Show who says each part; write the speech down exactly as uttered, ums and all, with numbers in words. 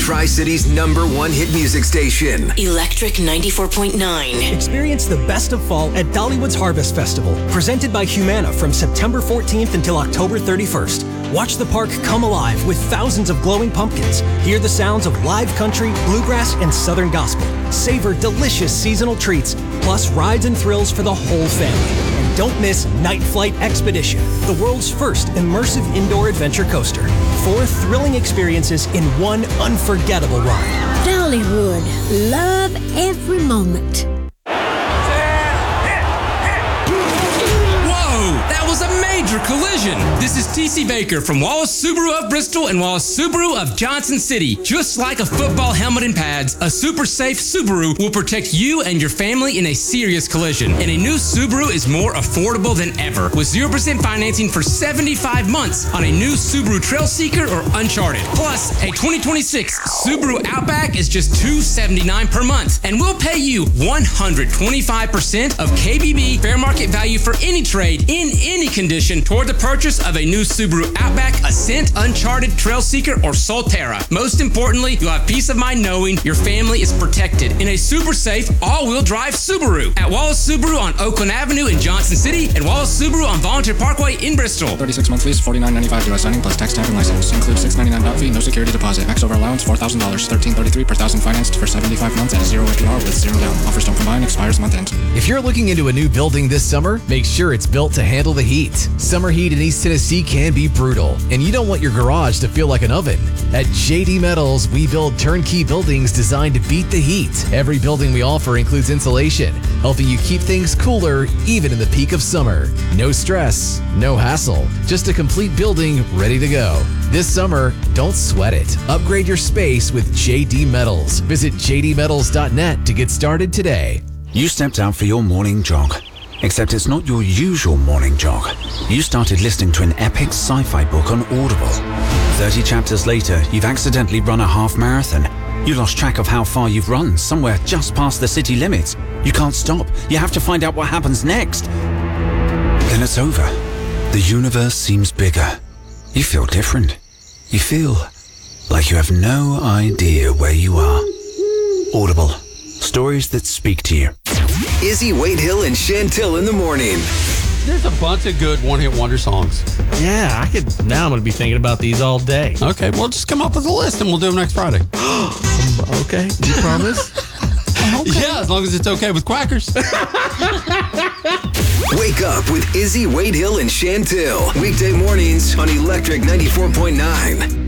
Speaker 1: Tri-City's number one hit music station.
Speaker 2: Electric ninety-four point nine.
Speaker 3: Experience the best of fall at Dollywood's Harvest Festival, presented by Humana from September fourteenth until October thirty-first. Watch the park come alive with thousands of glowing pumpkins. Hear the sounds of live country, bluegrass, and southern gospel. Savor delicious seasonal treats, plus rides and thrills for the whole family. And don't miss Night Flight Expedition, the world's first immersive indoor adventure coaster. Four thrilling experiences in one unforgettable ride.
Speaker 4: Dollywood. Love every moment.
Speaker 5: That was a major collision. This is T C Baker from Wallace Subaru of Bristol and Wallace Subaru of Johnson City. Just like a football helmet and pads, a super safe Subaru will protect you and your family in a serious collision. And a new Subaru is more affordable than ever, with zero percent financing for seventy-five months on a new Subaru Trailseeker or Uncharted. Plus, a twenty twenty-six Subaru Outback is just two hundred seventy-nine dollars per month, and we'll pay you one hundred twenty-five percent of K B B fair market value for any trade in any condition toward the purchase of a new Subaru Outback, Ascent, Uncharted, Trailseeker, or Solterra. Most importantly, you'll have peace of mind knowing your family is protected in a super safe all-wheel drive Subaru at Wallace Subaru on Oakland Avenue in Johnson City and Wallace Subaru on Volunteer Parkway in Bristol.
Speaker 6: thirty-six month lease, forty-nine ninety-five U S signing plus tax, stamp, and license. Includes six ninety-nine doc fee, no security deposit. Max over allowance four thousand dollars, thirteen thirty-three per thousand financed for seventy-five months at zero A P R with zero down. Offers don't combine, expires month end.
Speaker 7: If you're looking into a new building this summer, make sure it's built to handle the heat. Summer heat in East Tennessee can be brutal, and you don't want your garage to feel like an oven. At J D Metals, we build turnkey buildings designed to beat the heat. Every building we offer includes insulation, helping you keep things cooler even in the peak of summer. No stress, no hassle, just a complete building ready to go. This summer, don't sweat it. Upgrade your space with J D Metals. Visit j d metals dot net to get started today.
Speaker 8: You stepped out for your morning jog. Except it's not your usual morning jog. You started listening to an epic sci-fi book on Audible. thirty chapters later, you've accidentally run a half marathon. You lost track of how far you've run, somewhere just past the city limits. You can't stop. You have to find out what happens next. Then it's over. The universe seems bigger. You feel different. You feel like you have no idea where you are. Audible. Stories that speak to you.
Speaker 1: Izzy, Wade Hill, and Chantil in the morning.
Speaker 9: There's a bunch of good one-hit wonder songs.
Speaker 10: Yeah, I could. Now I'm going to be thinking about these all day.
Speaker 9: Okay, well, just come up with a list and we'll do them next Friday.
Speaker 10: Okay, you promise?
Speaker 9: Okay. Yeah, as long as it's okay with Quackers.
Speaker 1: Wake up with Izzy, Wade Hill, and Chantil. Weekday mornings on Electric ninety-four point nine.